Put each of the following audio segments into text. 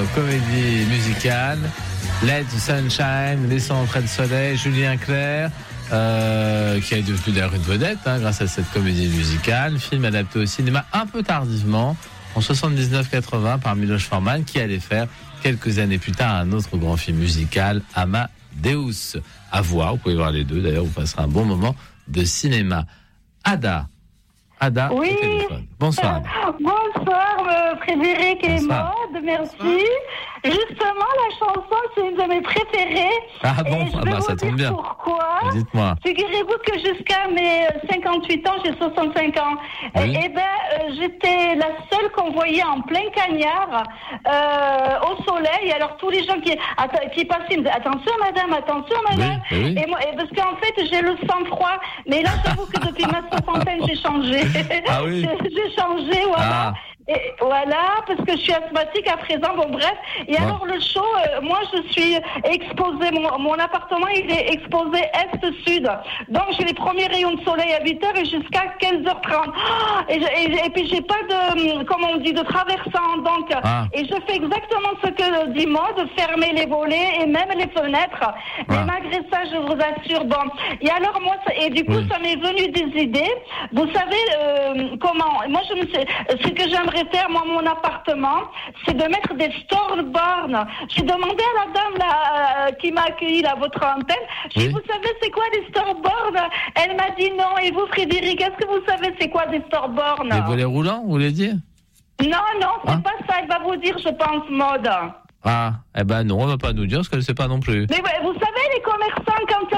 comédie musicale. Let the Sunshine, Laissons entrer le soleil, Julien Clerc, qui est devenu d'ailleurs une vedette grâce à cette comédie musicale. Film adapté au cinéma un peu tardivement, en 79-80, par Miloš Forman, qui allait faire quelques années plus tard un autre grand film musical, Amadeus. À voir, vous pouvez voir les deux, d'ailleurs, vous passerez un bon moment de cinéma. Ada, oui. au téléphone. Bonsoir. Bonsoir, Frédéric et Maud, merci. Justement, la chanson, c'est une de mes préférées. Ah bon, ça tombe bien. Pourquoi ? Dites-moi. Figurez-vous que jusqu'à mes 58 ans, j'ai 65 ans. Oui. J'étais la seule qu'on voyait en plein cagnard, au soleil. Alors, tous les gens qui passaient me disaient, attention, madame. Oui. Et moi, parce qu'en fait, j'ai le sang-froid. Mais là, j'avoue que depuis ma soixantaine, j'ai changé. Ah oui. J'ai changé, voilà. Ah. Et voilà, parce que je suis asthmatique à présent, bon bref. Et alors le show, moi je suis exposée, mon appartement il est exposé est-sud. Donc j'ai les premiers rayons de soleil à 8h et jusqu'à 15h30. Et puis j'ai pas de, comment on dit, de traversant. Donc, et je fais exactement ce que dit Maud, fermer les volets et même les fenêtres. Mais malgré ça, je vous assure, bon. Et alors moi, du coup, ça m'est venu des idées. Vous savez comment, moi ce que j'aimerais faire, moi, mon appartement, c'est de mettre des storyboards. J'ai demandé à la dame là, qui m'a accueilli à votre antenne, j'ai dit, vous savez c'est quoi des storyboards ? Elle m'a dit non. Et vous, Frédéric, est-ce que vous savez c'est quoi des storyboards ? Les volets roulants, vous voulez dire ? Non, c'est pas ça. Elle va vous dire, je pense, Maud. Ah, eh ben non, on va pas nous dire, parce qu'elle ne sait pas non plus. Mais vous savez, les commerçants, quand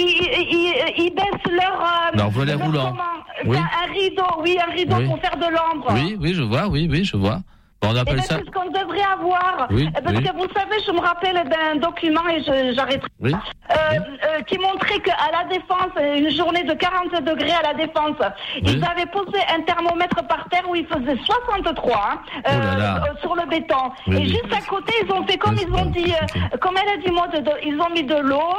ils baissent leur volet roulant. Un rideau pour faire de l'ombre. Oui, je vois. Bon, on appelle ça. C'est ce qu'on devrait avoir. Parce que vous savez, je me rappelle d'un document et j'arrêterai. Qui montrait qu'à la Défense, une journée de 40 degrés à la Défense, ils avaient posé un thermomètre par terre où il faisait 63 sur le béton. Et juste à côté, ils ont fait comme ils ont dit, comme elle a dit, ils ont mis de l'eau,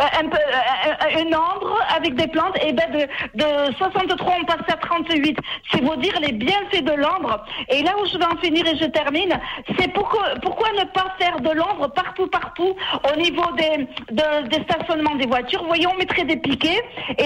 une ombre avec des plantes, et de 63 on passait à 38. C'est vous dire les bienfaits de l'ombre. Et là où je vais en finir et je termine, c'est pourquoi ne pas faire de l'ombre partout au niveau des stationnements des voitures. Vous voyez, on mettrait des piquets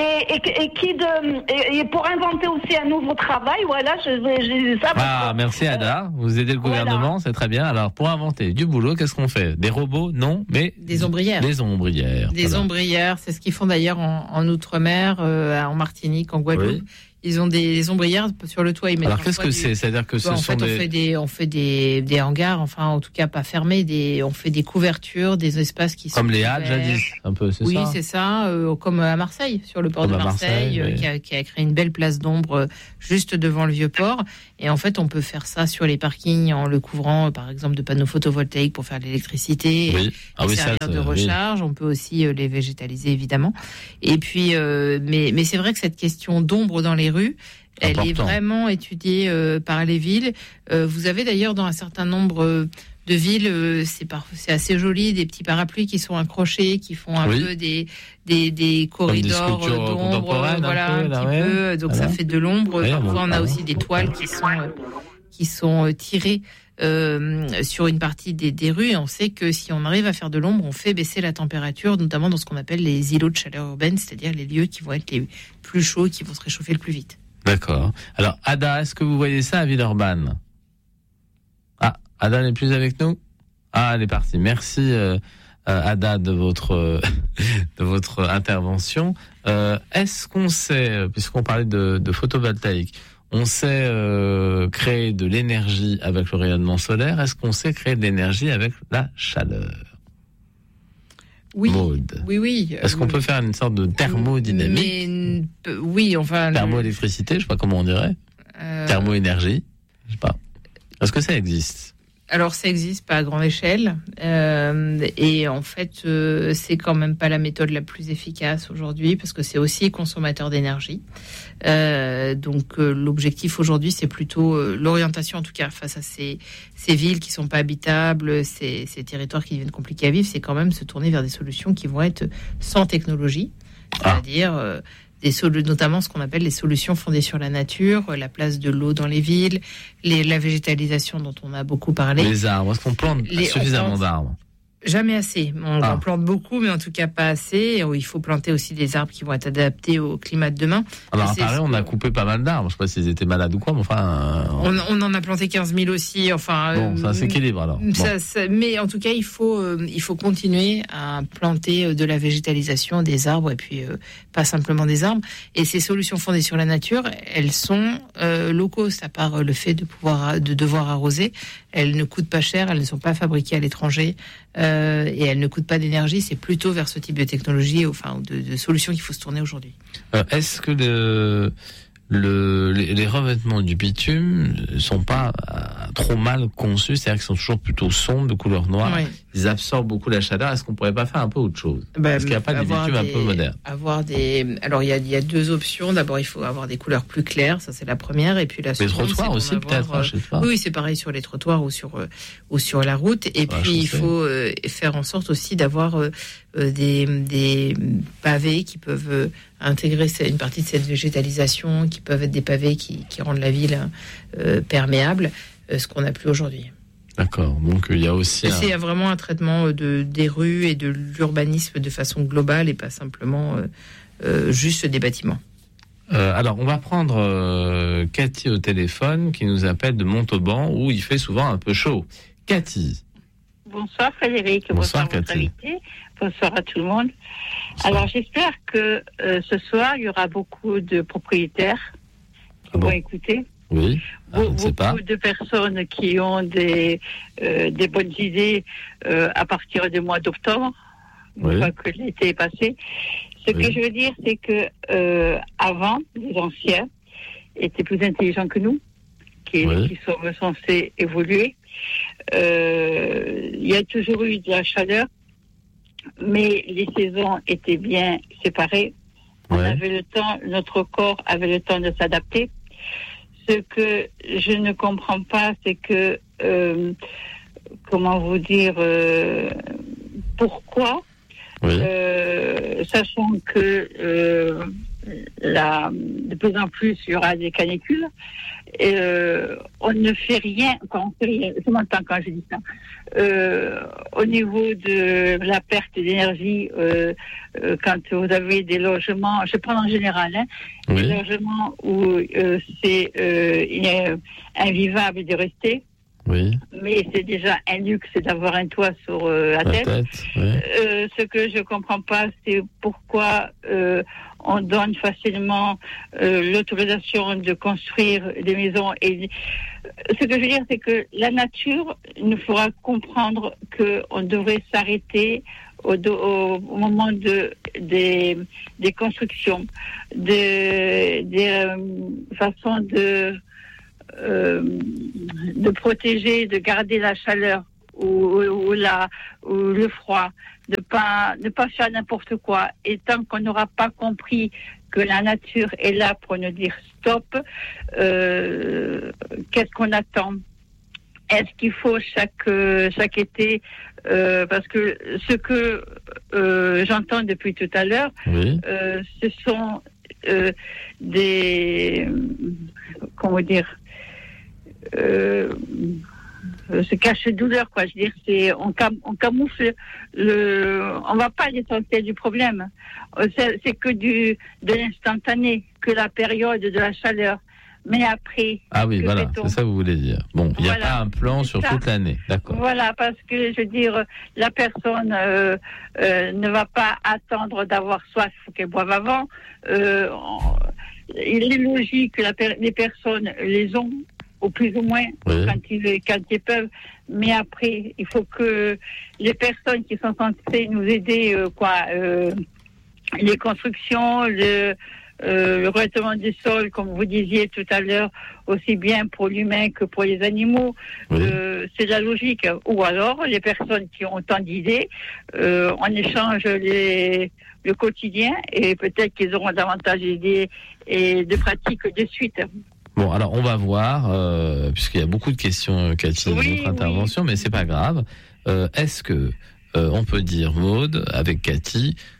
et pour inventer aussi un nouveau travail. Voilà, ça. Merci Ada, vous aidez le gouvernement, c'est très bien. Alors pour inventer du boulot, qu'est-ce qu'on fait ? Des robots ? Non, mais des ombrières. Des ombrières. Ombrières, c'est ce qu'ils font d'ailleurs en Outre-mer, en Martinique, en Guadeloupe. Oui. Ils ont des ombrières sur le toit. Alors qu'est-ce que c'est ? C'est-à-dire que ce sont on fait des hangars, enfin en tout cas pas fermés, on fait des couvertures, des espaces qui sont comme les halles jadis, un peu, c'est ça ? Oui, c'est ça, comme à Marseille, sur le port de Marseille, qui a créé une belle place d'ombre juste devant le vieux port. Et en fait, on peut faire ça sur les parkings en le couvrant, par exemple, de panneaux photovoltaïques pour faire de l'électricité, servir de recharge. On peut aussi les végétaliser évidemment. Et puis, mais c'est vrai que cette question d'ombre dans les rues, elle est vraiment étudiée par les villes. Vous avez d'ailleurs dans un certain nombre de villes, c'est assez joli, des petits parapluies qui sont accrochés, qui font un peu des corridors d'ombre, un petit peu. Donc ça fait de l'ombre. Parfois on a aussi des toiles qui sont tirées sur une partie des rues, et on sait que si on arrive à faire de l'ombre, on fait baisser la température, notamment dans ce qu'on appelle les îlots de chaleur urbaine, c'est-à-dire les lieux qui vont être les plus chauds et qui vont se réchauffer le plus vite. D'accord. Alors Ada, est-ce que vous voyez ça à Villeurbanne ? Ada n'est plus avec nous ? Elle est partie. Merci Ada de votre intervention. Est-ce qu'on sait, puisqu'on parlait de photovoltaïque, on sait créer de l'énergie avec le rayonnement solaire. Est-ce qu'on sait créer de l'énergie avec la chaleur ? Oui. Maud. Oui. Est-ce qu'on peut faire une sorte de thermodynamique ? Oui, enfin. Thermoélectricité, je sais pas comment on dirait. Thermoénergie, je sais pas. Est-ce que ça existe ? Alors ça existe pas à grande échelle et en fait c'est quand même pas la méthode la plus efficace aujourd'hui parce que c'est aussi consommateur d'énergie. Donc l'objectif aujourd'hui c'est plutôt l'orientation en tout cas face à ces villes qui sont pas habitables, ces territoires qui deviennent compliqués à vivre, c'est quand même se tourner vers des solutions qui vont être sans technologie, c'est-à-dire notamment ce qu'on appelle les solutions fondées sur la nature, la place de l'eau dans les villes, la végétalisation dont on a beaucoup parlé. Les arbres, est-ce qu'on plante suffisamment d'arbres ? Jamais assez. On plante beaucoup, mais en tout cas pas assez. Il faut planter aussi des arbres qui vont être adaptés au climat de demain. Alors, à Paris, on a coupé pas mal d'arbres. Je ne sais pas s'ils étaient malades ou quoi, mais enfin... On en a planté 15 000 aussi. Enfin, bon, ça s'équilibre alors. Bon. Mais en tout cas, il faut continuer à planter de la végétalisation, des arbres, et puis pas simplement des arbres. Et ces solutions fondées sur la nature, elles sont low cost, à part le fait de devoir arroser. Elles ne coûtent pas cher, elles ne sont pas fabriquées à l'étranger. Et elles ne coûtent pas d'énergie, c'est plutôt vers ce type de technologie, enfin de solutions qu'il faut se tourner aujourd'hui. Est-ce que les revêtements du bitume ne sont pas trop mal conçus, c'est-à-dire qu'ils sont toujours plutôt sombres, de couleur noire, oui. Ils absorbent beaucoup la chaleur, est-ce qu'on ne pourrait pas faire un peu autre chose ? Est-ce qu'il n'y a pas des bitumes un peu modernes ? Alors il y a deux options, d'abord il faut avoir des couleurs plus claires, ça c'est la première, et puis la seconde... Les trottoirs aussi peut-être, je sais pas. Oui, c'est pareil sur les trottoirs ou sur la route, et puis il faut faire en sorte aussi d'avoir des pavés qui peuvent intégrer une partie de cette végétalisation, qui peuvent être des pavés qui rendent la ville perméable, ce qu'on n'a plus aujourd'hui. D'accord, donc il y a aussi... C'est vraiment un traitement des rues et de l'urbanisme de façon globale et pas simplement juste des bâtiments. Alors, on va prendre Cathy au téléphone qui nous appelle de Montauban où il fait souvent un peu chaud. Cathy. Bonsoir Frédéric. Bonsoir Cathy. Bonsoir à tout le monde. Bonsoir. Alors, j'espère que ce soir, il y aura beaucoup de propriétaires qui vont écouter. Oui, beaucoup de personnes qui ont des bonnes idées à partir du mois d'octobre, une fois que l'été est passé. Ce que je veux dire, c'est que avant, les anciens étaient plus intelligents que nous, qui sont censés évoluer. Il y a toujours eu de la chaleur, mais les saisons étaient bien séparées. On avait le temps, notre corps avait le temps de s'adapter. Ce que je ne comprends pas, c'est que, comment vous dire, pourquoi, sachant que de plus en plus il y aura des canicules, on ne fait rien, je m'entends quand je dis ça, au niveau de la perte d'énergie, quand vous avez des logements, je prends en général, des logements où c'est invivable de rester. Oui. Mais c'est déjà un luxe d'avoir un toit sur la tête. Ce que je comprends pas, c'est pourquoi on donne facilement l'autorisation de construire des maisons. Et ce que je veux dire, c'est que la nature nous fera comprendre qu'on devrait s'arrêter au moment des constructions, des façons de protéger, de garder la chaleur ou le froid, de pas faire n'importe quoi. Et tant qu'on n'aura pas compris que la nature est là pour nous dire stop, qu'est-ce qu'on attend? Est-ce qu'il faut chaque été, parce que ce que j'entends depuis tout à l'heure, ce sont des, comment dire, se cache-douleur, quoi. Je veux dire, on camoufle on va pas à l'essentiel du problème. C'est que de l'instantané, que la période de la chaleur. Mais après... Ah oui, voilà, c'est ça que vous voulez dire. Bon, il n'y a pas un plan sur toute l'année, d'accord. Voilà, parce que, je veux dire, la personne ne va pas attendre d'avoir soif, il faut qu'elle boive avant. Il est logique que les personnes les ont, au plus ou moins, quand ils peuvent. Mais après, il faut que les personnes qui sont censées nous aider, les constructions, le revêtement du sol, comme vous disiez tout à l'heure, aussi bien pour l'humain que pour les animaux, c'est la logique. Ou alors, les personnes qui ont tant d'idées, on échange le quotidien et peut-être qu'ils auront davantage d'idées et de pratiques de suite. Bon, alors on va voir, puisqu'il y a beaucoup de questions, Cathy, dans votre intervention, mais c'est pas grave. Est-ce que on peut dire, Maude, avec Cathy,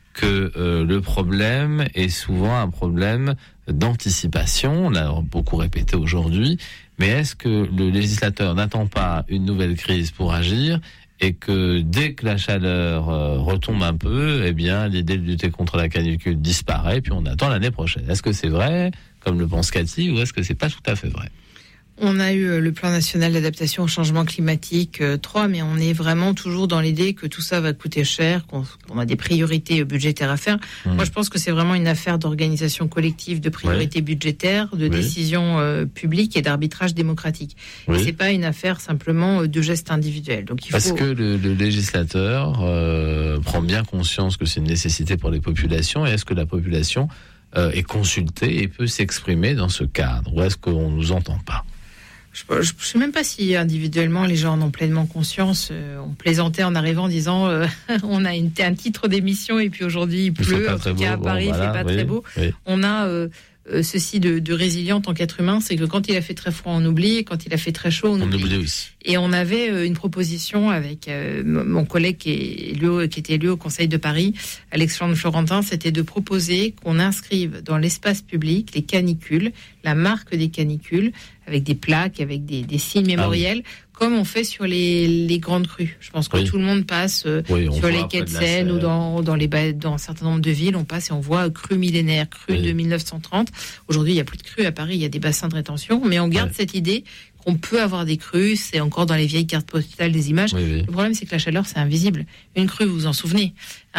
que le problème est souvent un problème d'anticipation. On l'a beaucoup répété aujourd'hui. Mais est-ce que le législateur n'attend pas une nouvelle crise pour agir et que dès que la chaleur retombe un peu, eh bien, l'idée de lutter contre la canicule disparaît, puis on attend l'année prochaine. Est-ce que c'est vrai, comme le pense Cathy, ou est-ce que c'est pas tout à fait vrai ? On a eu le plan national d'adaptation au changement climatique 3, mais on est vraiment toujours dans l'idée que tout ça va coûter cher, qu'on a des priorités budgétaires à faire. Moi, je pense que c'est vraiment une affaire d'organisation collective, de priorités budgétaires, de décisions publiques et d'arbitrage démocratique. Et c'est pas une affaire simplement de gestes individuels. Donc, Est-ce que le législateur prend bien conscience que c'est une nécessité pour les populations, et est-ce que la population est consultée et peut s'exprimer dans ce cadre, ou est-ce qu'on nous entend pas ? Je ne sais même pas si individuellement les gens en ont pleinement conscience. On plaisantait en arrivant en disant on a un titre d'émission et puis aujourd'hui il pleut. En tout cas à Paris il fait pas très beau. Oui. On a ceci de résilient en tant qu'être humain, c'est que quand il a fait très froid on oublie, et quand il a fait très chaud on oublie aussi. Et on avait une proposition avec mon collègue qui était élu au Conseil de Paris, Alexandre Florentin, c'était de proposer qu'on inscrive dans l'espace public les canicules, la marque des canicules, avec des plaques, avec des signes mémoriels, comme on fait sur les grandes crues. Je pense que tout le monde passe sur les quais de Seine ou dans un certain nombre de villes, on passe et on voit crue millénaire, crue de 1930. Aujourd'hui, il n'y a plus de crues à Paris, il y a des bassins de rétention, mais on garde cette idée qu'on peut avoir des crues, c'est encore dans les vieilles cartes postales des images. Le problème, c'est que la chaleur, c'est invisible. Une crue, vous vous en souvenez.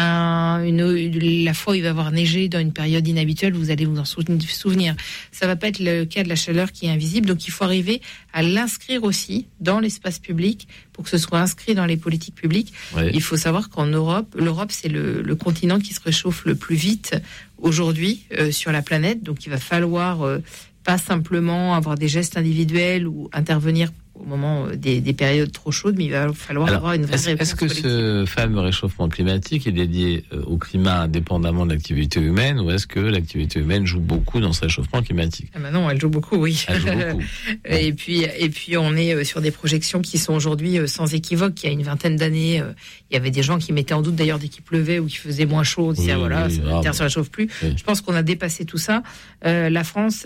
La fois où il va avoir neigé dans une période inhabituelle, vous allez vous en souvenir. Ça va pas être le cas de la chaleur qui est invisible, donc il faut arriver à l'inscrire aussi dans l'espace public pour que ce soit inscrit dans les politiques publiques. Il faut savoir qu'en Europe, l'Europe, c'est le continent qui se réchauffe le plus vite aujourd'hui sur la planète, donc il va falloir pas simplement avoir des gestes individuels ou intervenir au moment des périodes trop chaudes, mais il va falloir avoir une vraie réponse. Est-ce que ce fameux réchauffement climatique est lié au climat indépendamment de l'activité humaine, ou est-ce que l'activité humaine joue beaucoup dans ce réchauffement climatique ? Non, elle joue beaucoup, oui. Elle joue beaucoup. Et puis on est sur des projections qui sont aujourd'hui sans équivoque. Il y a une vingtaine d'années, il y avait des gens qui mettaient en doute d'ailleurs dès qu'il pleuvait ou qu'il faisait moins chaud. On disait la Terre se réchauffe plus. Je pense qu'on a dépassé tout ça. La France,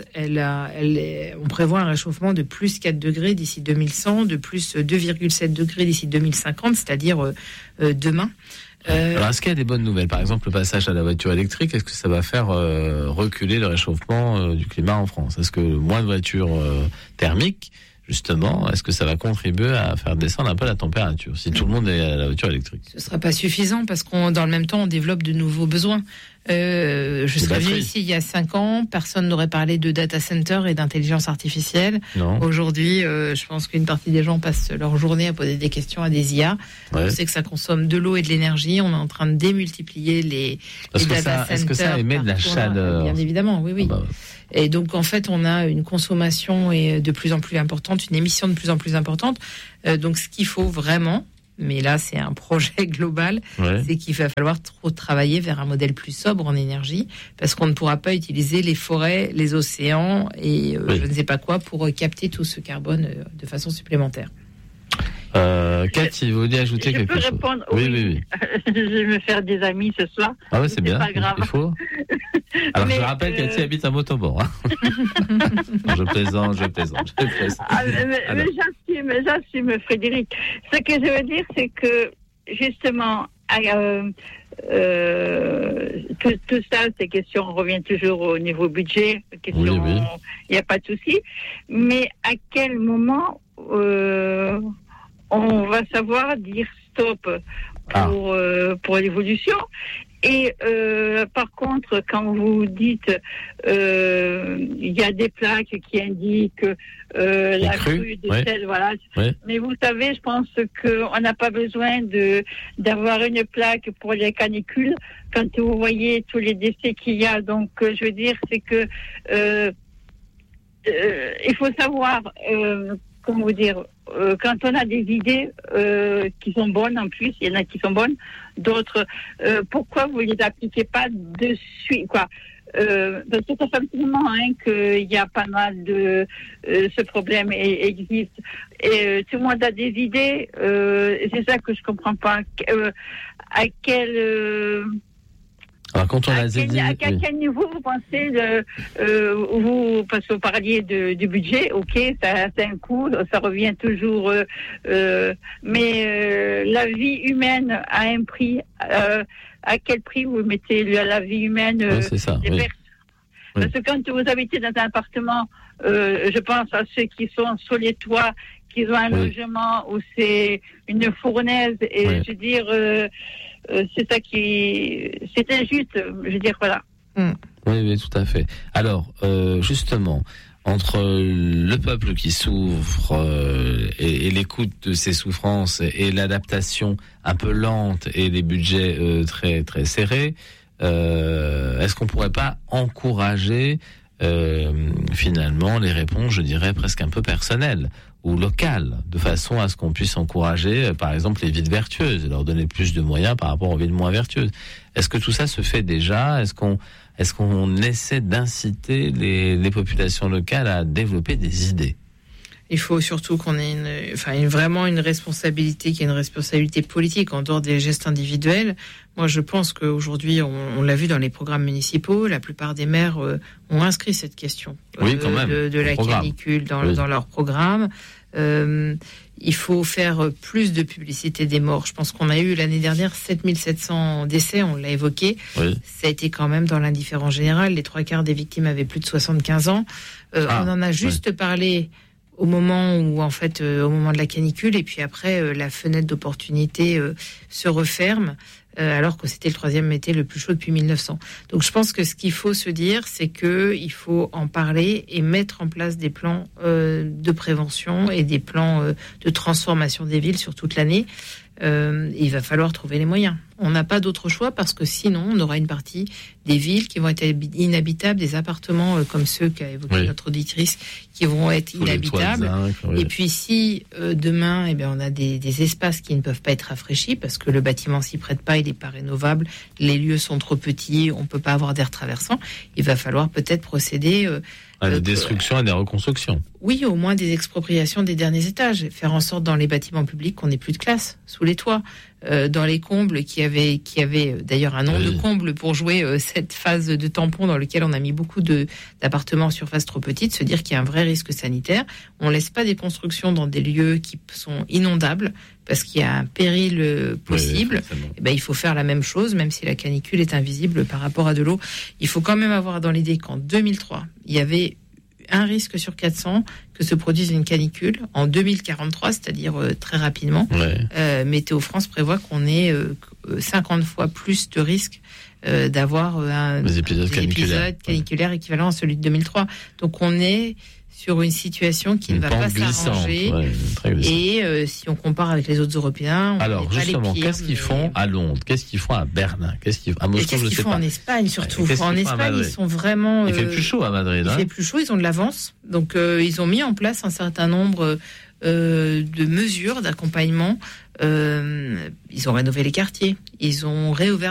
on prévoit un réchauffement de plus 4 degrés d'ici 2100, de plus 2,7 degrés d'ici 2050, c'est-à-dire demain. Alors, est-ce qu'il y a des bonnes nouvelles ? Par exemple, le passage à la voiture électrique, est-ce que ça va faire reculer le réchauffement du climat en France ? Est-ce que moins de voitures thermiques, justement, est-ce que ça va contribuer à faire descendre un peu la température, si tout le monde est à la voiture électrique ? Ce ne sera pas suffisant parce dans le même temps, on développe de nouveaux besoins. Je serais venu ici il y a 5 ans, personne n'aurait parlé de data center et d'intelligence artificielle. Non. Aujourd'hui, je pense qu'une partie des gens passent leur journée à poser des questions à des IA. On sait que ça consomme de l'eau et de l'énergie. On est en train de démultiplier les data centers. Est-ce que ça émet de la chaleur ? Bien évidemment, oui. Et donc, en fait, on a une consommation de plus en plus importante, une émission de plus en plus importante. Donc, ce qu'il faut vraiment, mais là, c'est un projet global, c'est qu'il va falloir travailler vers un modèle plus sobre en énergie, parce qu'on ne pourra pas utiliser les forêts, les océans et je ne sais pas quoi pour capter tout ce carbone de façon supplémentaire. Cathy, vous voulez ajouter quelque chose ? Je peux répondre ? Oui. Je vais me faire des amis ce soir. Ah ouais, c'est bien. Pas grave. Il faut. Alors, je rappelle qu'Cathy habite à Montauban. Je plaisante. Mais j'assume, Frédéric. Ce que je veux dire, c'est que, justement, tout ça, ces questions, on revient toujours au niveau budget. Il n'y a pas de souci. Mais à quel moment on va savoir dire stop pour l'évolution? Et par contre, quand vous dites il y a des plaques qui indiquent la crue de tel, mais vous savez, je pense qu'on n'a pas besoin d'avoir une plaque pour les canicules quand vous voyez tous les décès qu'il y a. Donc, je veux dire, c'est que il faut savoir, comment vous dire, quand on a des idées qui sont bonnes, en plus, il y en a qui sont bonnes, d'autres, pourquoi vous les appliquez pas de suite, quoi? Parce que ça fait un petit moment qu'il y a pas mal de ce problème existe, et tout le monde a des idées, c'est ça que je comprends pas. À quel Alors, quand on à quel niveau vous pensez parce que vous parliez du budget, ok, ça a un coût, ça revient toujours, mais la vie humaine a un prix. À quel prix vous mettez la vie humaine c'est ça, des personnes? Parce que quand vous habitez dans un appartement, je pense à ceux qui sont sur les toits, qui ont un logement où c'est une fournaise, et je veux dire, c'est ça c'est injuste, je veux dire, voilà. Oui, tout à fait. Alors, justement, entre le peuple qui souffre et l'écoute de ses souffrances et l'adaptation un peu lente et les budgets très très serrés, est-ce qu'on pourrait pas encourager finalement les réponses, je dirais presque un peu personnelles ou locales, de façon à ce qu'on puisse encourager par exemple les villes vertueuses et leur donner plus de moyens par rapport aux villes moins vertueuses? Est-ce que tout ça se fait déjà? Est-ce qu'on essaie d'inciter les populations locales à développer des idées? Il faut surtout qu'on ait vraiment une responsabilité, qui est une responsabilité politique en dehors des gestes individuels. Moi, je pense qu'aujourd'hui, on l'a vu dans les programmes municipaux, la plupart des maires ont inscrit cette question de la canicule dans leur programme. Il faut faire plus de publicité des morts. Je pense qu'on a eu l'année dernière 7700 décès, on l'a évoqué. Ça a été quand même dans l'indifférence générale. Les 3/4 des victimes avaient plus de 75 ans. On en a juste parlé au moment de la canicule, et puis après la fenêtre d'opportunité se referme, alors que c'était le 3e été le plus chaud depuis 1900. Donc je pense que ce qu'il faut se dire, c'est que il faut en parler et mettre en place des plans de prévention et des plans de transformation des villes sur toute l'année. Il va falloir trouver les moyens. On n'a pas d'autre choix, parce que sinon on aura une partie des villes qui vont être inhabitables, des appartements comme ceux qu'a évoqué notre auditrice, qui vont être inhabitables. Et puis si demain on a des espaces qui ne peuvent pas être rafraîchis parce que le bâtiment s'y prête pas, il n'est pas rénovable, les lieux sont trop petits, on peut pas avoir d'air traversant, il va falloir peut-être procéder à des destructions et des reconstructions. Oui, au moins des expropriations des derniers étages. Faire en sorte dans les bâtiments publics qu'on n'ait plus de classe sous les toits. Dans les combles qui avaient d'ailleurs un nom de comble pour jouer cette phase de tampon dans lequel on a mis beaucoup d'appartements en surface trop petite, se dire qu'il y a un vrai risque sanitaire. On laisse pas des constructions dans des lieux qui sont inondables parce qu'il y a un péril possible. Il faut faire la même chose, même si la canicule est invisible par rapport à de l'eau. Il faut quand même avoir dans l'idée qu'en 2003, il y avait un risque sur 400 que se produise une canicule. En 2043, c'est-à-dire très rapidement, Météo France prévoit qu'on ait 50 fois plus de risques d'avoir des épisodes caniculaires équivalents à celui de 2003. Donc on est sur une situation qui ne va pas s'arranger. Et si on compare avec les autres Européens, alors justement, qu'est-ce qu'ils font à Londres? Qu'est-ce qu'ils font à Berlin? Qu'est-ce qu'ils font en Espagne surtout? En Espagne, ils sont vraiment. Il fait plus chaud à Madrid. Il fait plus chaud. Ils ont de l'avance, donc ils ont mis en place un certain nombre de mesures d'accompagnement. Ils ont rénové les quartiers. Ils ont réouvert